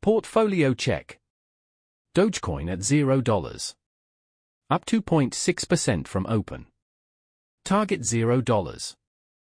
Portfolio check. Dogecoin at $0. Up 2.6% from open. Target $0.